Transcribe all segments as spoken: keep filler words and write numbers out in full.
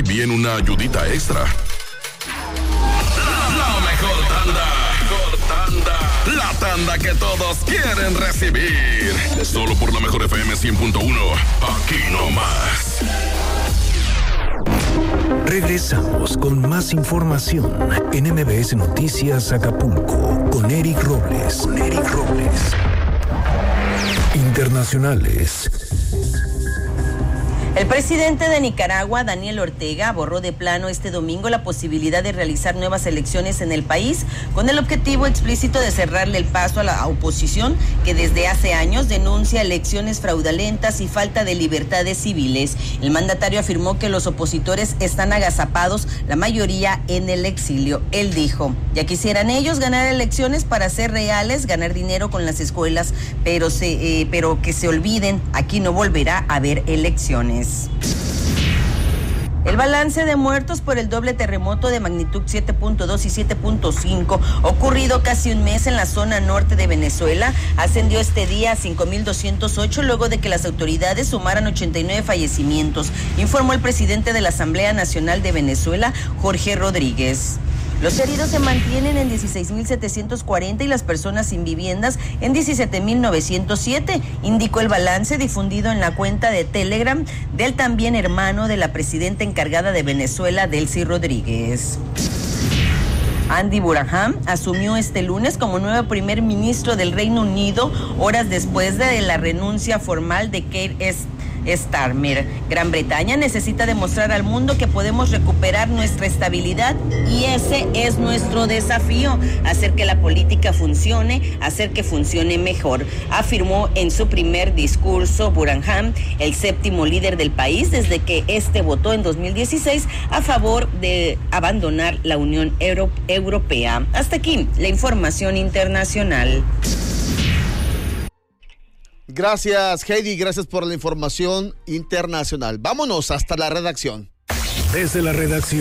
bien una ayudita extra. La, la mejor tanda. Mejor tanda. La tanda que todos quieren recibir. Solo por la mejor F M cien punto uno. Aquí nomás. Regresamos con más información en M B S Noticias Acapulco con Eric Robles. Con Eric Robles. Internacionales. El presidente de Nicaragua, Daniel Ortega, borró de plano este domingo la posibilidad de realizar nuevas elecciones en el país con el objetivo explícito de cerrarle el paso a la oposición que desde hace años denuncia elecciones fraudulentas y falta de libertades civiles. El mandatario afirmó que los opositores están agazapados, la mayoría en el exilio. Él dijo, ya quisieran ellos ganar elecciones para ser reales, ganar dinero con las escuelas, pero, se, eh, pero que se olviden, aquí no volverá a haber elecciones. El balance de muertos por el doble terremoto de magnitud siete punto dos y siete punto cinco, ocurrido casi un mes en la zona norte de Venezuela, ascendió este día a cinco mil doscientos ocho luego de que las autoridades sumaran ochenta y nueve fallecimientos, informó el presidente de la Asamblea Nacional de Venezuela, Jorge Rodríguez. Los heridos se mantienen en dieciséis mil setecientos cuarenta y las personas sin viviendas en diecisiete mil novecientos siete, indicó el balance difundido en la cuenta de Telegram del también hermano de la presidenta encargada de Venezuela, Delcy Rodríguez. Andy Burnham asumió este lunes como nuevo primer ministro del Reino Unido, horas después de la renuncia formal de Keir Starmer. Gran Bretaña necesita demostrar al mundo que podemos recuperar nuestra estabilidad y ese es nuestro desafío, hacer que la política funcione, hacer que funcione mejor, afirmó en su primer discurso Burnham, el séptimo líder del país desde que este votó en dos mil dieciséis a favor de abandonar la Unión Euro- Europea. Hasta aquí la información internacional. Gracias, Heidi, gracias por la información internacional. Vámonos hasta la redacción. Desde la redacción.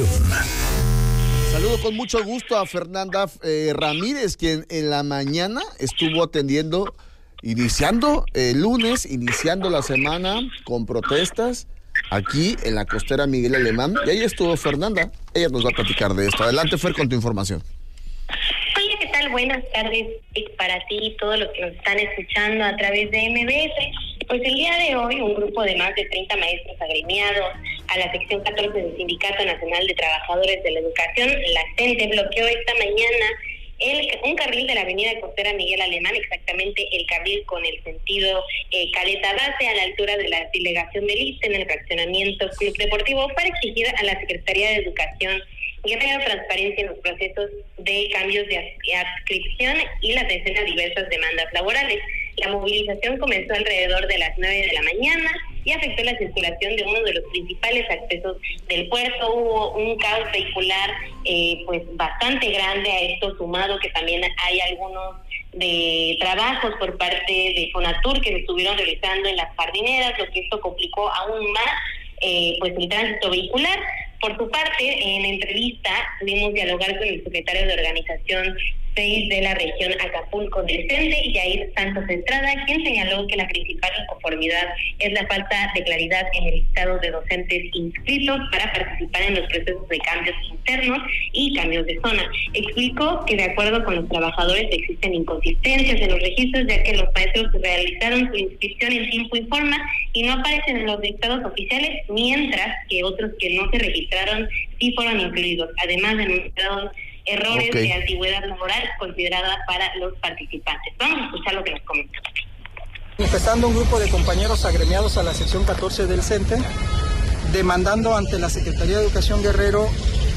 Saludo con mucho gusto a Fernanda eh, Ramírez, quien en la mañana estuvo atendiendo, iniciando el lunes, iniciando la semana con protestas aquí en la costera Miguel Alemán. Y ahí estuvo Fernanda, ella nos va a platicar de esto. Adelante, Fer, con tu información. Hola, ¿qué tal? Buenas tardes para ti y todos los que nos están escuchando a través de M B S. Pues el día de hoy un grupo de más de treinta maestros agremiados a la sección catorce del Sindicato Nacional de Trabajadores de la Educación, la CENTE, bloqueó esta mañana el, un carril de la avenida Costera Miguel Alemán, exactamente el carril con el sentido eh, Caleta Base, a la altura de la delegación del I S S S T E en el fraccionamiento Club Deportivo, para exigir a la Secretaría de Educación Guerrero transparencia en los procesos de cambios de adscripción y la atención a diversas demandas laborales. La movilización comenzó alrededor de las nueve de la mañana y afectó la circulación de uno de los principales accesos del puerto. Hubo un caos vehicular eh, pues bastante grande, a esto sumado que también hay algunos de trabajos por parte de Fonatur que se estuvieron realizando en las jardineras, lo que esto complicó aún más eh, pues el tránsito vehicular. Por su parte, en entrevista pudimos dialogar con el secretario de Organización seis de la región Acapulco del CENTE, Yair Santos Estrada, quien señaló que la principal inconformidad es la falta de claridad en el listado de docentes inscritos para participar en los procesos de cambios internos y cambios de zona. Explicó que de acuerdo con los trabajadores existen inconsistencias en los registros, ya que los maestros realizaron su inscripción en tiempo y forma y no aparecen en los listados oficiales, mientras que otros que no se registraron sí fueron incluidos. Además, denunciaron errores okay. de antigüedad laboral considerada para los participantes. Vamos a escuchar lo que nos comentó. Manifestando un grupo de compañeros agremiados a la sección catorce del CENTE, demandando ante la Secretaría de Educación Guerrero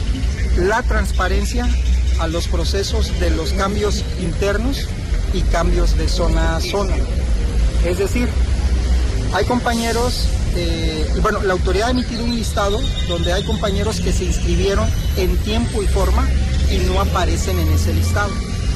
la transparencia a los procesos de los cambios internos y cambios de zona a zona. Es decir, hay compañeros, eh, bueno, la autoridad ha emitido un listado donde hay compañeros que se inscribieron en tiempo y forma y no aparecen en ese listado.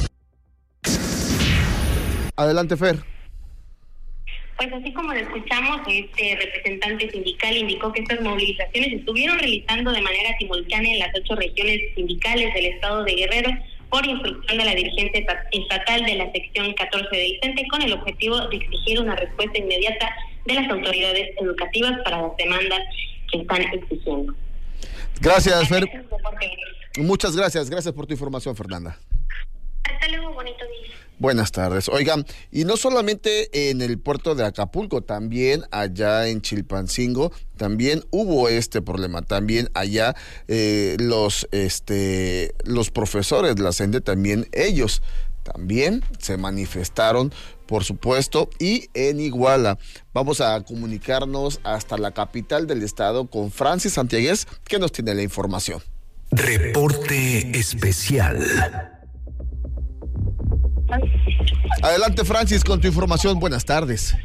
Adelante, Fer. Pues así como lo escuchamos, este representante sindical indicó que estas movilizaciones se estuvieron realizando de manera simultánea en las ocho regiones sindicales del estado de Guerrero por instrucción de la dirigencia estatal de la sección catorce del CENTE, con el objetivo de exigir una respuesta inmediata de las autoridades educativas para las demandas que están exigiendo. Gracias, Fer. Muchas gracias, gracias por tu información, Fernanda. Hasta luego, bonito día. Buenas tardes. Oigan, y no solamente en el puerto de Acapulco, también allá en Chilpancingo, también hubo este problema. También allá eh, los, este, los profesores de la CENTE, también ellos también se manifestaron, por supuesto, y en Iguala. Vamos a comunicarnos hasta la capital del estado con Francis Santiaguez, que nos tiene la información. Reporte especial. Adelante, Francis, con tu información. Buenas tardes.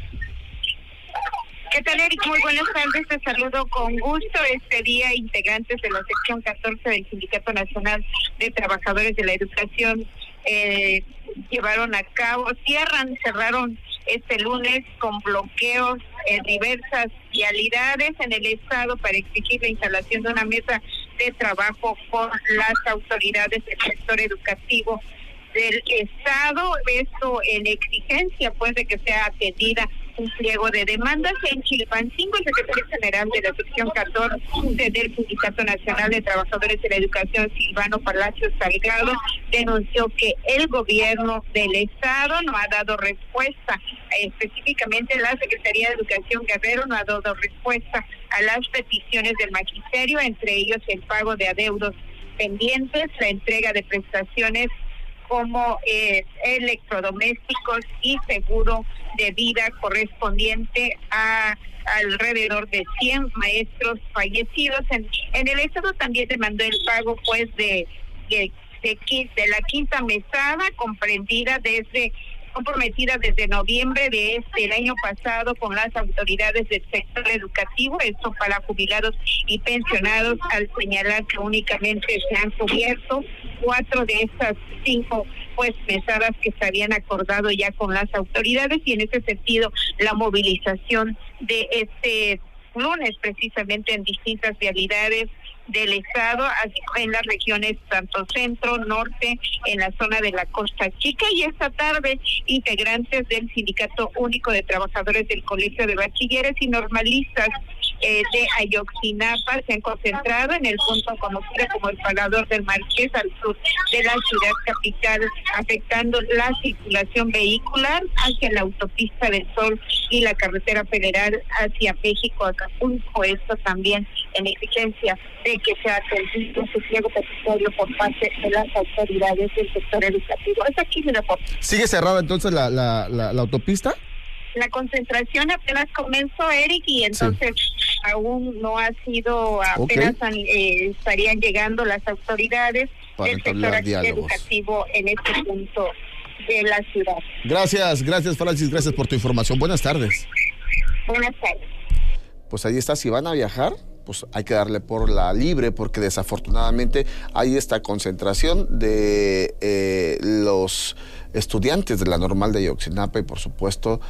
¿Qué tal, Eric? Muy buenas tardes. Te saludo con gusto. Este día, integrantes de la sección catorce del Sindicato Nacional de Trabajadores de la Educación eh, llevaron a cabo, cierran, cerraron este lunes con bloqueos en diversas vialidades en el estado para exigir la instalación de una mesa de trabajo con las autoridades del sector educativo del estado, esto en exigencia pues de que sea atendida un pliego de demandas. En Chilpancingo, el secretario general de la sección catorce del Sindicato Nacional de Trabajadores de la Educación, Silvano Palacios Salgado, denunció que el gobierno del estado no ha dado respuesta, específicamente la Secretaría de Educación Guerrero no ha dado respuesta a las peticiones del magisterio, entre ellos el pago de adeudos pendientes, la entrega de prestaciones como eh, electrodomésticos y seguro de vida correspondiente a alrededor de cien maestros fallecidos. En, en el estado también demandó el pago pues de, de, de, de la quinta mesada comprendida desde comprometida desde noviembre de este el año pasado con las autoridades del sector educativo, esto para jubilados y pensionados, al señalar que únicamente se han cubierto cuatro de estas cinco pues mesadas que se habían acordado ya con las autoridades, y en ese sentido la movilización de este lunes precisamente en distintas vialidades del estado, así en las regiones tanto centro, norte, en la zona de la Costa Chica, y esta tarde integrantes del Sindicato Único de Trabajadores del Colegio de Bachilleres y Normalistas eh, de Ayotzinapa se han concentrado en el punto conocido como el Parador del Marqués al sur de la ciudad capital, afectando la circulación vehicular hacia la autopista del Sol y la carretera federal hacia México, Acapulco, esto también en exigencia de que sea atendido su pliego petitorio por parte de las autoridades del sector educativo. Es aquí mi reporte. ¿Sigue cerrada entonces la, la, la, la autopista? La concentración apenas comenzó, Eric, y entonces sí. aún no ha sido, apenas okay. han, eh, estarían llegando las autoridades para del sector diálogos. educativo en este punto de la ciudad. Gracias, gracias Francis, gracias por tu información. Buenas tardes. Buenas tardes. Pues ahí está, si van a viajar, pues hay que darle por la libre, porque desafortunadamente hay esta concentración de eh, los estudiantes de la Normal de Ayotzinapa y por supuesto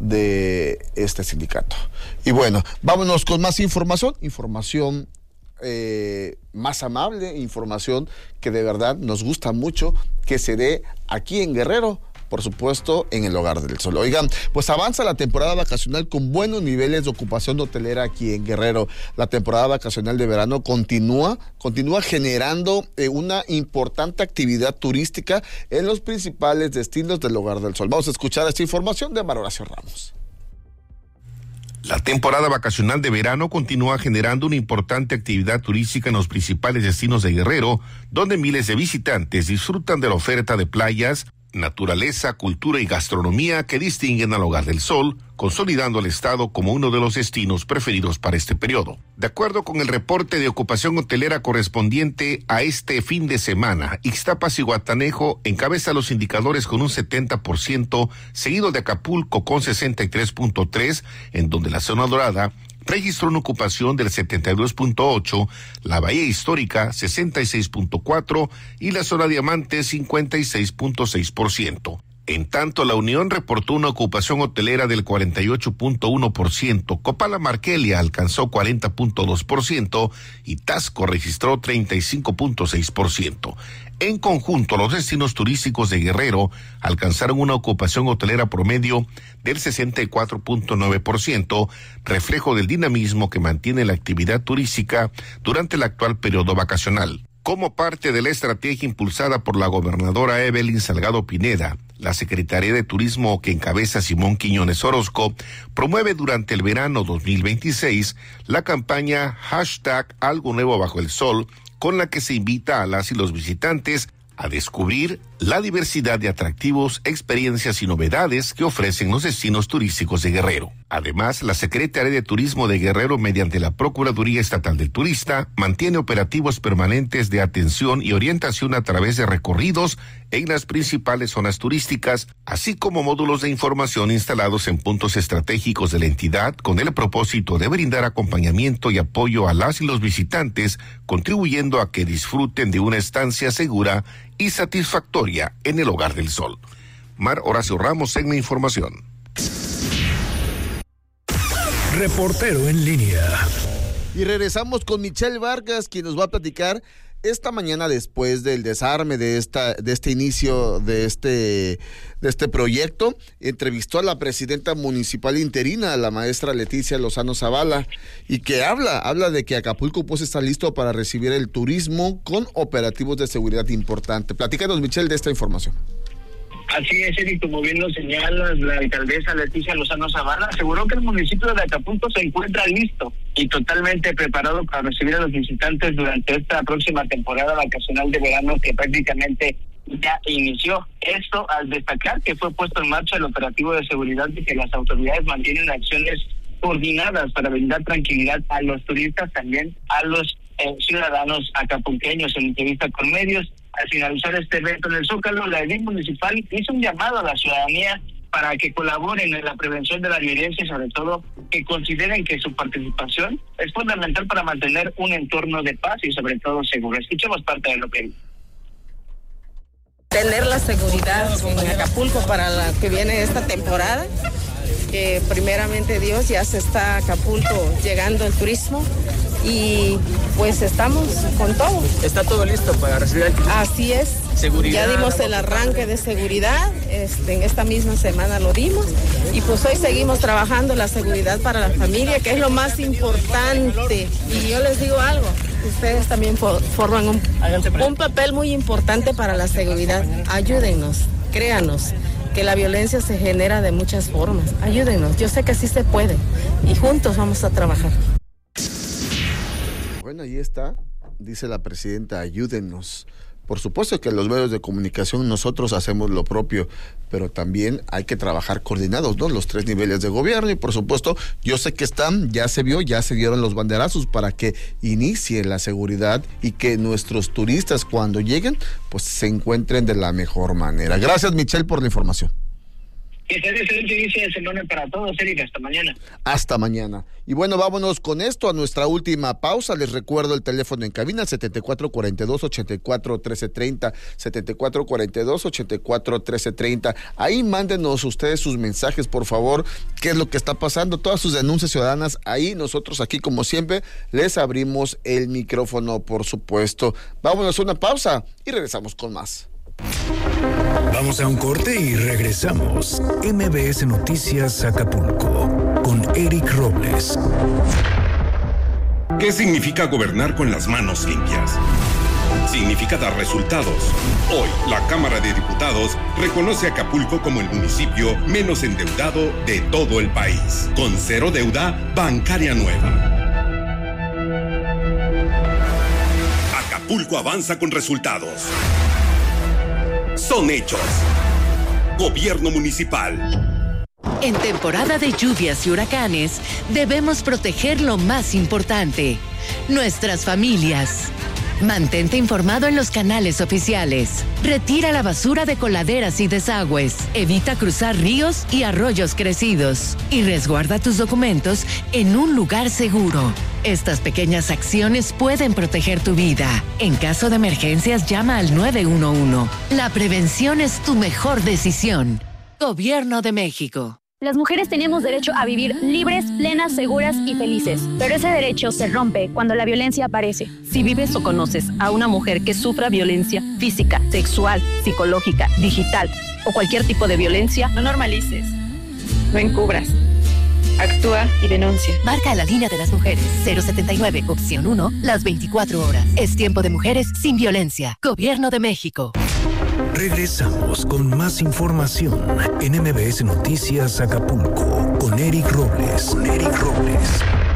de este sindicato. Y bueno, vámonos con más información, información eh, más amable, información que de verdad nos gusta mucho que se dé aquí en Guerrero, por supuesto, en el Hogar del Sol. Oigan, pues avanza la temporada vacacional con buenos niveles de ocupación hotelera aquí en Guerrero. La temporada vacacional de verano continúa, continúa generando eh, una importante actividad turística en los principales destinos del Hogar del Sol. Vamos a escuchar esta información de María Horacio Ramos. La temporada vacacional de verano continúa generando una importante actividad turística en los principales destinos de Guerrero, donde miles de visitantes disfrutan de la oferta de playas, naturaleza, cultura y gastronomía que distinguen al Hogar del Sol, consolidando al estado como uno de los destinos preferidos para este periodo. De acuerdo con el reporte de ocupación hotelera correspondiente a este fin de semana, Ixtapas y Guatanejo encabeza los indicadores con un setenta por ciento, seguido de Acapulco con sesenta y tres punto tres, en donde la zona dorada registró una ocupación del setenta y dos punto ocho, la Bahía Histórica sesenta y seis punto cuatro y la zona Diamante cincuenta y seis punto seis por ciento. En tanto, La Unión reportó una ocupación hotelera del cuarenta y ocho punto uno por ciento, Copala Marquelia alcanzó cuarenta punto dos por ciento y Taxco registró treinta y cinco punto seis por ciento. En conjunto, los destinos turísticos de Guerrero alcanzaron una ocupación hotelera promedio del sesenta y cuatro punto nueve por ciento, reflejo del dinamismo que mantiene la actividad turística durante el actual periodo vacacional. Como parte de la estrategia impulsada por la gobernadora Evelyn Salgado Pineda, la Secretaría de Turismo que encabeza Simón Quiñones Orozco promueve durante el verano dos mil veintiséis la campaña hashtag Algo Nuevo Bajo el Sol, con la que se invita a las y los visitantes a descubrir la diversidad de atractivos, experiencias y novedades que ofrecen los destinos turísticos de Guerrero. Además, la Secretaría de Turismo de Guerrero, mediante la Procuraduría Estatal del Turista, mantiene operativos permanentes de atención y orientación a través de recorridos en las principales zonas turísticas, así como módulos de información instalados en puntos estratégicos de la entidad con el propósito de brindar acompañamiento y apoyo a las y los visitantes, contribuyendo a que disfruten de una estancia segura y satisfactoria en el Hogar del Sol. Mar Horacio Ramos en la información. Reportero en línea. Y regresamos con Michelle Vargas, quien nos va a platicar esta mañana, después del desarme de esta de este inicio de este de este proyecto. Entrevistó a la presidenta municipal interina, a la maestra Leticia Lozano Zavala, y que habla habla de que Acapulco pues está listo para recibir el turismo con operativos de seguridad importantes. Platícanos, Michelle, de esta información. Así es, Eric, como bien lo señalas, la alcaldesa Leticia Lozano Zavala aseguró que el municipio de Acapulco se encuentra listo y totalmente preparado para recibir a los visitantes durante esta próxima temporada vacacional de verano que prácticamente ya inició. Esto al destacar que fue puesto en marcha el operativo de seguridad y que las autoridades mantienen acciones coordinadas para brindar tranquilidad a los turistas, también a los eh, ciudadanos acapulqueños. En entrevista con medios, al finalizar este evento en el Zócalo, la edil municipal hizo un llamado a la ciudadanía para que colaboren en la prevención de la violencia y sobre todo que consideren que su participación es fundamental para mantener un entorno de paz y sobre todo seguro. Escuchemos parte de lo que dijo. Tener la seguridad en Acapulco para la que viene esta temporada, que primeramente Dios ya se está Acapulco llegando el turismo y pues estamos con todo. ¿Está todo listo para recibir el turismo? Así es. Seguridad. Ya dimos el arranque de seguridad, este, en esta misma semana lo dimos y pues hoy seguimos trabajando la seguridad para la familia, que es lo más importante. Y yo les digo algo, ustedes también for, forman un, un papel muy importante para la seguridad. Ayúdennos, créanos, que la violencia se genera de muchas formas. Ayúdennos, yo sé que sí se puede y juntos vamos a trabajar. Bueno, ahí está, dice la presidenta, ayúdennos. Por supuesto que los medios de comunicación nosotros hacemos lo propio, pero también hay que trabajar coordinados, ¿no? Los tres niveles de gobierno y por supuesto yo sé que están, ya se vio, ya se dieron los banderazos para que inicie la seguridad y que nuestros turistas cuando lleguen pues se encuentren de la mejor manera. Gracias, Michelle, por la información. Que sea excelente inicio de semana para todos, Erika. Hasta mañana. Hasta mañana. Y bueno, vámonos con esto a nuestra última pausa. Les recuerdo el teléfono en cabina, setenta y cuatro cuarenta y dos, ochenta y cuatro, trece treinta, setenta y cuatro cuarenta y dos, ochenta y cuatro, trece treinta. Ahí mándenos ustedes sus mensajes, por favor, qué es lo que está pasando, todas sus denuncias ciudadanas. Ahí nosotros aquí, como siempre, les abrimos el micrófono, por supuesto. Vámonos a una pausa y regresamos con más. Vamos a un corte y regresamos. M B S Noticias Acapulco con Eric Robles. ¿Qué significa gobernar con las manos limpias? Significa dar resultados. Hoy, la Cámara de Diputados reconoce a Acapulco como el municipio menos endeudado de todo el país, con cero deuda bancaria nueva. Acapulco avanza con resultados. Son hechos. Gobierno municipal. En temporada de lluvias y huracanes, debemos proteger lo más importante, nuestras familias. Mantente informado en los canales oficiales. Retira la basura de coladeras y desagües. Evita cruzar ríos y arroyos crecidos. Y resguarda tus documentos en un lugar seguro. Estas pequeñas acciones pueden proteger tu vida. En caso de emergencias, llama al nueve uno uno. La prevención es tu mejor decisión. Gobierno de México. Las mujeres tenemos derecho a vivir libres, plenas, seguras y felices. Pero ese derecho se rompe cuando la violencia aparece. Si vives o conoces a una mujer que sufra violencia física, sexual, psicológica, digital o cualquier tipo de violencia, no normalices, no encubras. Actúa y denuncia. Marca la línea de las mujeres. cero setenta y nueve, opción uno, las veinticuatro horas. Es tiempo de mujeres sin violencia. Gobierno de México. Regresamos con más información en M B S Noticias Acapulco con Eric Robles. Con Eric Robles.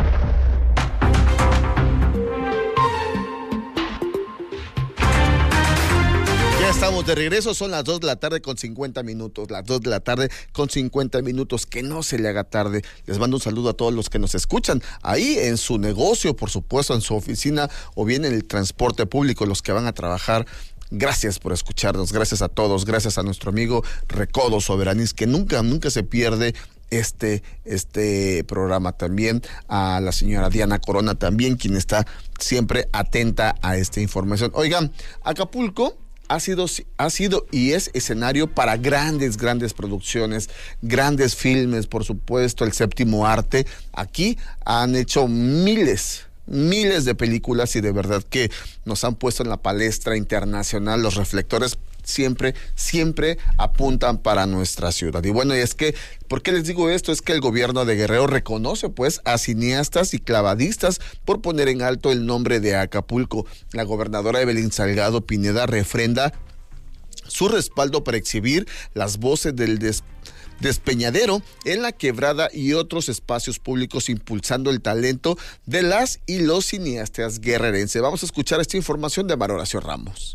Ya estamos de regreso, son las dos de la tarde con cincuenta minutos, las dos de la tarde con cincuenta minutos, que no se le haga tarde. Les mando un saludo a todos los que nos escuchan ahí en su negocio, por supuesto, en su oficina o bien en el transporte público, los que van a trabajar. Gracias por escucharnos, gracias a todos, gracias a nuestro amigo Recodo Soberanis, que nunca, nunca se pierde este, este programa. También a la señora Diana Corona, también, quien está siempre atenta a esta información. Oigan, Acapulco ha sido, ha sido y es escenario para grandes, grandes producciones, grandes filmes, por supuesto, el séptimo arte. Aquí han hecho miles miles de películas y de verdad que nos han puesto en la palestra internacional. Los reflectores siempre, siempre apuntan para nuestra ciudad. Y bueno, y es que, ¿por qué les digo esto? Es que el gobierno de Guerrero reconoce pues a cineastas y clavadistas por poner en alto el nombre de Acapulco. La gobernadora Evelyn Salgado Pineda refrenda su respaldo para exhibir las voces del des Despeñadero en La Quebrada y otros espacios públicos, impulsando el talento de las y los cineastas guerrerenses. Vamos a escuchar esta información de María Horacio Ramos.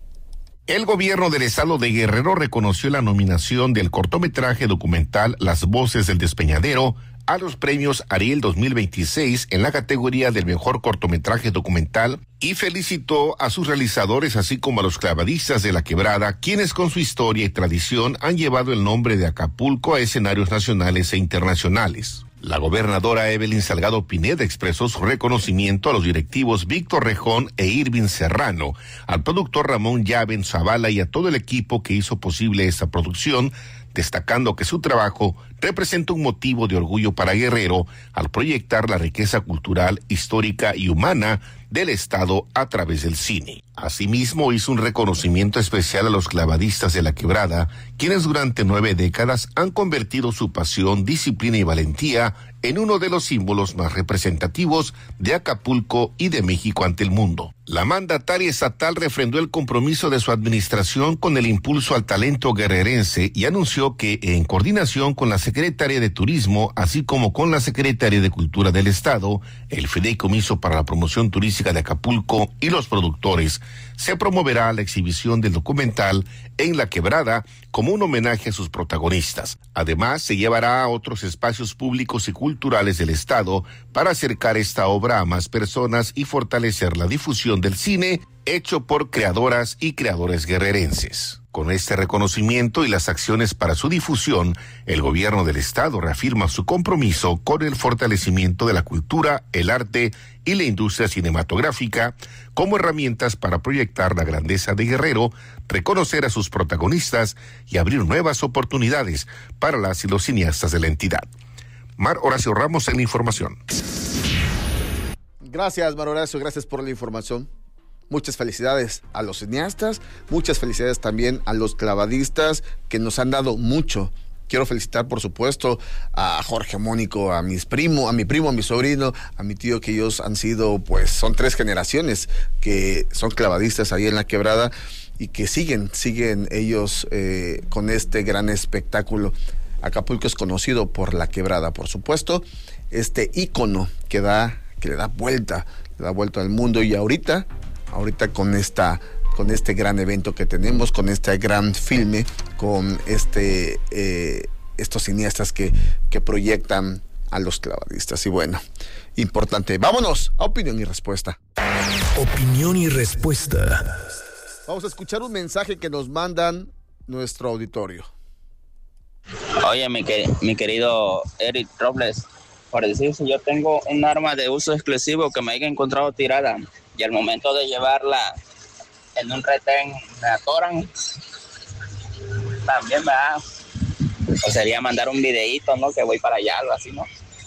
El gobierno del estado de Guerrero reconoció la nominación del cortometraje documental Las Voces del Despeñadero a los premios Ariel dos mil veintiséis en la categoría del mejor cortometraje documental y felicitó a sus realizadores así como a los clavadistas de La Quebrada, quienes con su historia y tradición han llevado el nombre de Acapulco a escenarios nacionales e internacionales. La gobernadora Evelyn Salgado Pineda expresó su reconocimiento a los directivos Víctor Rejón e Irving Serrano, al productor Ramón Llaven Zavala y a todo el equipo que hizo posible esta producción, destacando que su trabajo representa un motivo de orgullo para Guerrero al proyectar la riqueza cultural, histórica y humana del estado a través del cine. Asimismo, hizo un reconocimiento especial a los clavadistas de La Quebrada, quienes durante nueve décadas han convertido su pasión, disciplina y valentía en uno de los símbolos más representativos de Acapulco y de México ante el mundo. La mandataria estatal refrendó el compromiso de su administración con el impulso al talento guerrerense y anunció que, en coordinación con la Secretaría de Turismo, así como con la Secretaría de Cultura del Estado, el Fideicomiso para la Promoción Turística de Acapulco y los productores, se promoverá la exhibición del documental en La Quebrada como un homenaje a sus protagonistas. Además, se llevará a otros espacios públicos y culturales del Estado para acercar esta obra a más personas y fortalecer la difusión del cine hecho por creadoras y creadores guerrerenses. Con este reconocimiento y las acciones para su difusión, el gobierno del estado reafirma su compromiso con el fortalecimiento de la cultura, el arte y la industria cinematográfica como herramientas para proyectar la grandeza de Guerrero, reconocer a sus protagonistas y abrir nuevas oportunidades para las y los cineastas de la entidad. Mar Horacio Ramos en la información. Gracias, Mar Horacio, gracias por la información. Muchas felicidades a los cineastas, muchas felicidades también a los clavadistas que nos han dado mucho. Quiero felicitar, por supuesto, a Jorge Mónico, a mis primos, a mi primo, a mi sobrino, a mi tío, que ellos han sido, pues, son tres generaciones que son clavadistas ahí en La Quebrada y que siguen, siguen ellos eh, con este gran espectáculo. Acapulco es conocido por La Quebrada, por supuesto, este ícono que da, que le da vuelta, le da vuelta al mundo y ahorita... Ahorita con esta, con este gran evento que tenemos, con este gran filme, con este, eh, estos cineastas que, que proyectan a los clavadistas. Y bueno, importante. Vámonos a Opinión y Respuesta. Opinión y Respuesta. Vamos a escuchar un mensaje que nos mandan nuestro auditorio. Oye, mi, que, mi querido Eric Robles, Por decir, si yo tengo un arma de uso exclusivo que me haya encontrado tirada y al momento de llevarla en un retén me atoran, también me da, o sería mandar un videíto, ¿no? Que voy para allá, algo así, ¿no?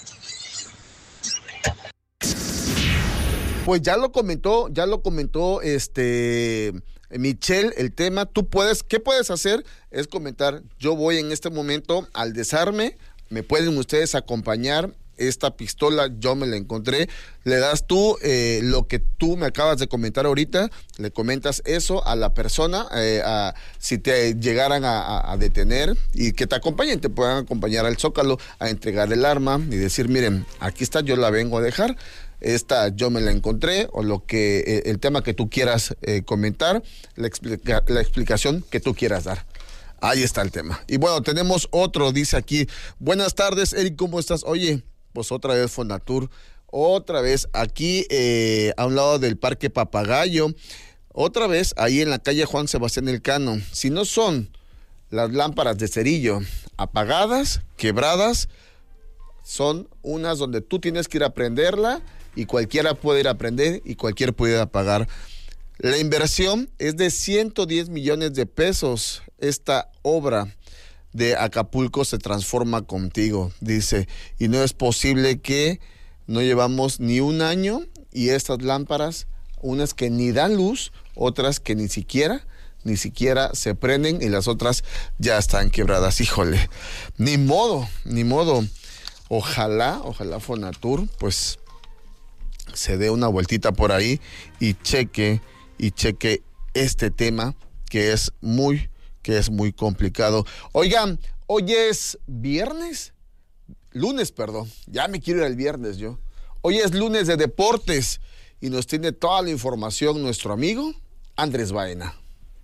Pues ya lo comentó, ya lo comentó este Michelle, el tema. Tú puedes, ¿qué puedes hacer? Es comentar, yo voy en este momento al desarme, me pueden ustedes acompañar, esta pistola yo me la encontré, le das tú eh, lo que tú me acabas de comentar ahorita, le comentas eso a la persona, eh, a, si te llegaran a, a, a detener y que te acompañen, te puedan acompañar al Zócalo a entregar el arma y decir, miren, aquí está, yo la vengo a dejar, esta yo me la encontré, o lo que eh, el tema que tú quieras eh, comentar, la, explica, la explicación que tú quieras dar. Ahí está el tema. Y bueno, tenemos otro, dice aquí, buenas tardes, Eric, ¿cómo estás? Oye, pues otra vez Fonatur, otra vez aquí eh, a un lado del Parque Papagayo, otra vez ahí en la calle Juan Sebastián Elcano. Si no son las lámparas de cerillo apagadas, quebradas, son unas donde tú tienes que ir a prenderla y cualquiera puede ir a prender y cualquiera puede apagar. La inversión es de ciento diez millones de pesos, esta obra de Acapulco se transforma contigo, dice, y no es posible que no llevamos ni un año y estas lámparas, unas que ni dan luz, otras que ni siquiera, ni siquiera se prenden y las otras ya están quebradas. Híjole, ni modo, ni modo. Ojalá, ojalá Fonatur, pues, se dé una vueltita por ahí y cheque, y cheque este tema que es muy que es muy complicado. Oigan, hoy es viernes, lunes, perdón, ya me quiero ir al viernes yo. Hoy es lunes de deportes y nos tiene toda la información nuestro amigo Andrés Baena.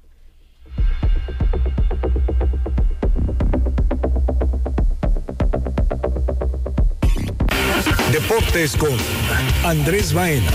Deportes con Andrés Baena.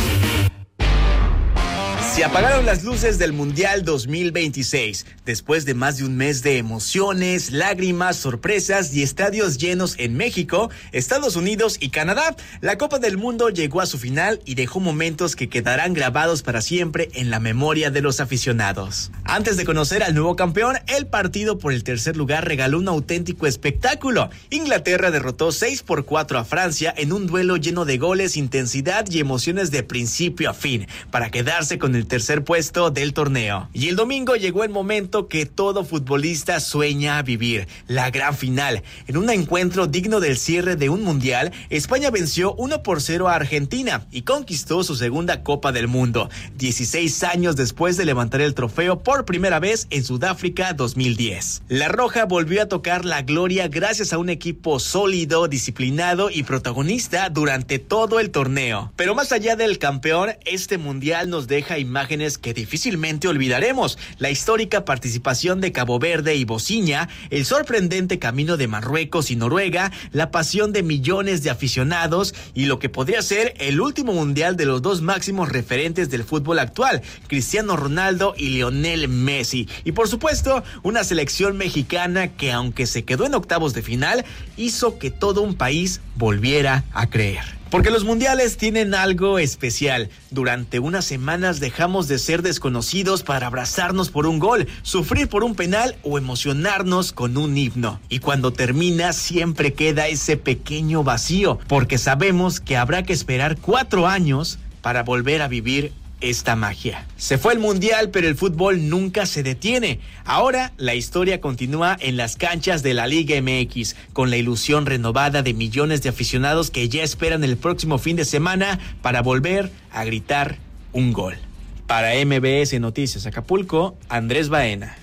Se apagaron las luces del Mundial dos mil veintiséis. Después de más de un mes de emociones, lágrimas, sorpresas y estadios llenos en México, Estados Unidos y Canadá, la Copa del Mundo llegó a su final y dejó momentos que quedarán grabados para siempre en la memoria de los aficionados. Antes de conocer al nuevo campeón, el partido por el tercer lugar regaló un auténtico espectáculo. Inglaterra derrotó seis por cuatro a Francia en un duelo lleno de goles, intensidad y emociones de principio a fin, para quedarse con el tercer puesto del torneo. Y el domingo llegó el momento que todo futbolista sueña vivir, la gran final. En un encuentro digno del cierre de un mundial, España venció uno por cero a Argentina y conquistó su segunda Copa del Mundo, dieciséis años después de levantar el trofeo por primera vez en Sudáfrica dos mil diez. La Roja volvió a tocar la gloria gracias a un equipo sólido, disciplinado y protagonista durante todo el torneo. Pero más allá del campeón, este mundial nos deja imágenes imágenes que difícilmente olvidaremos: la histórica participación de Cabo Verde y Bociña, el sorprendente camino de Marruecos y Noruega, la pasión de millones de aficionados y lo que podría ser el último mundial de los dos máximos referentes del fútbol actual, Cristiano Ronaldo y Lionel Messi. Y por supuesto, una selección mexicana que, aunque se quedó en octavos de final, hizo que todo un país volviera a creer. Porque los mundiales tienen algo especial. Durante unas semanas dejamos de ser desconocidos para abrazarnos por un gol, sufrir por un penal o emocionarnos con un himno. Y cuando termina siempre queda ese pequeño vacío, porque sabemos que habrá que esperar cuatro años para volver a vivir esta magia. Se fue el mundial, pero el fútbol nunca se detiene. Ahora la historia continúa en las canchas de la Liga M X, con la ilusión renovada de millones de aficionados que ya esperan el próximo fin de semana para volver a gritar un gol. Para M B S Noticias Acapulco, Andrés Baena.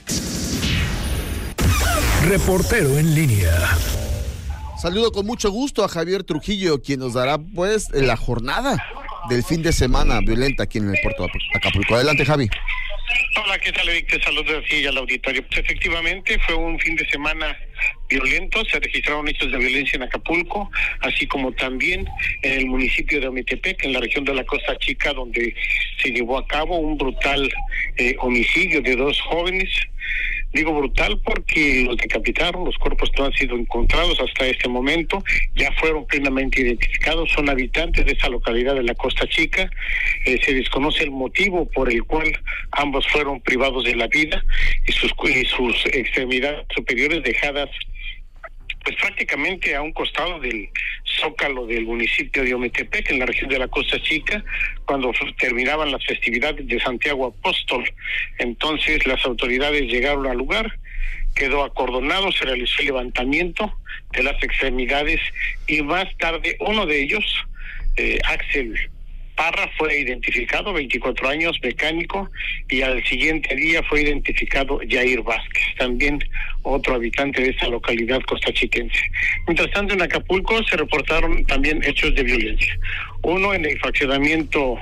Reportero en línea. Saludo con mucho gusto a Javier Trujillo, quien nos dará pues la jornada del fin de semana violenta aquí en el puerto de Acapulco. Adelante, Javi. Hola, ¿qué tal, Eric? Te saludo así al auditorio. Pues efectivamente fue un fin de semana violento, se registraron hechos de violencia en Acapulco, así como también en el municipio de Ometepec, en la región de la Costa Chica, donde se llevó a cabo un brutal eh, homicidio de dos jóvenes. Digo brutal porque los decapitaron, los cuerpos no han sido encontrados hasta este momento, ya fueron plenamente identificados, son habitantes de esa localidad de la Costa Chica, eh, se desconoce el motivo por el cual ambos fueron privados de la vida y sus, y sus extremidades superiores dejadas pues prácticamente a un costado del zócalo del municipio de Ometepec, en la región de la Costa Chica, cuando terminaban las festividades de Santiago Apóstol. Entonces las autoridades llegaron al lugar, quedó acordonado, se realizó el levantamiento de las extremidades y más tarde uno de ellos, eh, Axel Parra, fue identificado, veinticuatro años, mecánico, y al siguiente día fue identificado Jair Vázquez, también otro habitante de esta localidad costachiquense. Mientras tanto, en Acapulco se reportaron también hechos de violencia. Uno en el fraccionamiento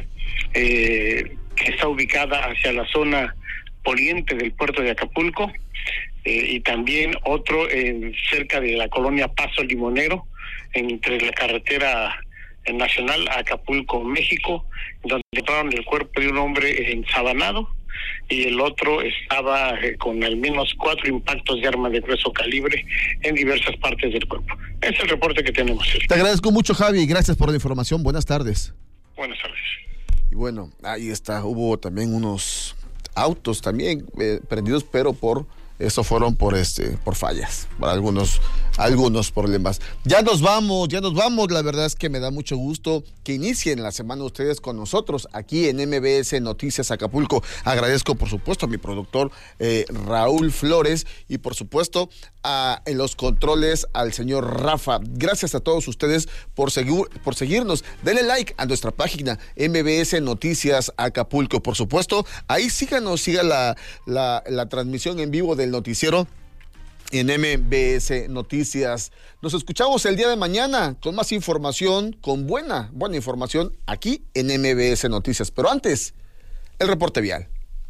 eh, que está ubicada hacia la zona poniente del puerto de Acapulco, eh, y también otro en, cerca de la colonia Paso Limonero, entre la carretera nacional a Acapulco, México, donde encontraron el cuerpo de un hombre ensabanado y el otro estaba eh, con al menos cuatro impactos de arma de grueso calibre en diversas partes del cuerpo. Es el reporte que tenemos. Te agradezco mucho, Javi, y gracias por la información. Buenas tardes. Buenas tardes. Y bueno, ahí está, hubo también unos autos también eh, prendidos, pero por eso fueron por este por fallas, por algunos algunos problemas. Ya nos vamos, ya nos vamos. La verdad es que me da mucho gusto que inicien la semana ustedes con nosotros aquí en M B S Noticias Acapulco. Agradezco, por supuesto, a mi productor eh, Raúl Flores y, por supuesto, a, en los controles al señor Rafa. Gracias a todos ustedes por, segui- por seguirnos. Denle like a nuestra página M B S Noticias Acapulco. Por supuesto, ahí síganos, siga la, la, la transmisión en vivo del noticiero en M B S Noticias. Nos escuchamos el día de mañana con más información, con buena, buena información aquí en M B S Noticias. Pero antes, el reporte vial.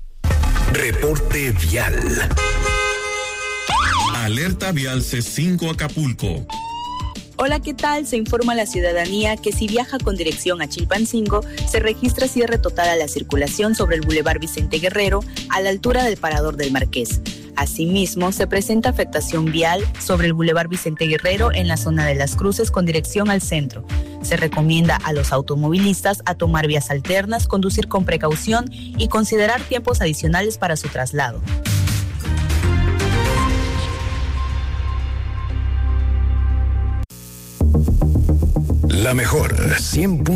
Reporte vial. Alerta vial C cinco Acapulco. Hola, ¿qué tal? Se informa a la ciudadanía que si viaja con dirección a Chilpancingo, se registra cierre total a la circulación sobre el Boulevard Vicente Guerrero a la altura del Parador del Marqués. Asimismo, se presenta afectación vial sobre el Boulevard Vicente Guerrero en la zona de Las Cruces con dirección al centro. Se recomienda a los automovilistas a tomar vías alternas, conducir con precaución y considerar tiempos adicionales para su traslado. La mejor, cien